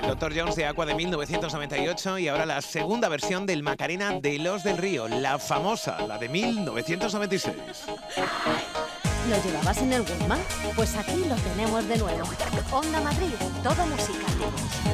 el Dr. Jones de Aqua de 1998 y ahora la segunda versión del Macarena de Los del Río, la famosa, la de 1996. ¿Lo llevabas en el Walkman? Pues aquí lo tenemos de nuevo. Onda Madrid, todo musical.